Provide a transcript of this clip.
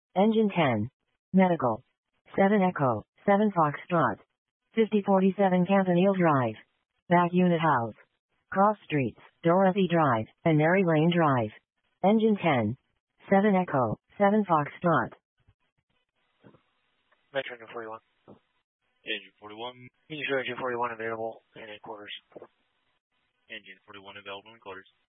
Engine 10. Medical. 7 Echo, 7 Foxtrot. 5047 Campanile Drive. Back Unit House. Cross Streets, Dorothy Drive, and Mary Lane Drive. Engine 10. 7 Echo, 7 Foxtrot. Metro Engine 41. Engine 41. Engine 41 available in headquarters. Engine 41 available in quarters.